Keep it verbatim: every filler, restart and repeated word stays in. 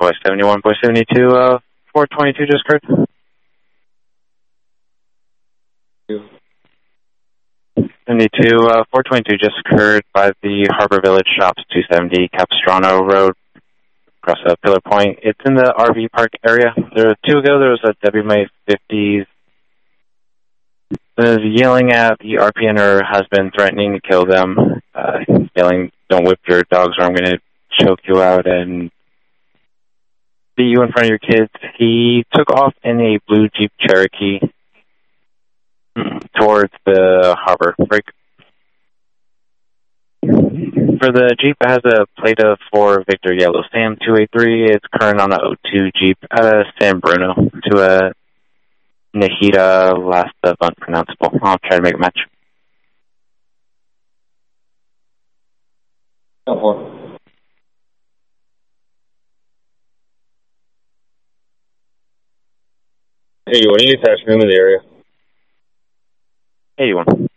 Boy seventy-one, Boy seventy-two, uh, four twenty-two just occurred. seventy-two, uh, four twenty-two just occurred by the Harbor Village Shops, two seventy Capistrano Road, across uh, Pillar Point. It's in the R V park area. There were two ago, there was a W M A fifties. Was yelling at the R P N er husband, threatening to kill them, uh, yelling, "Don't whip your dogs or I'm going to choke you out and beat you in front of your kids." He took off in a blue Jeep Cherokee towards the harbor break. For the Jeep, it has a plate of for Victor Yellow Sam two eighty-three. It's current on a oh two Jeep out of San Bruno to a Nahida, last of unpronounceable. I'll try to make a match. Oh, hey, what do you attach room in the area? eighty-one.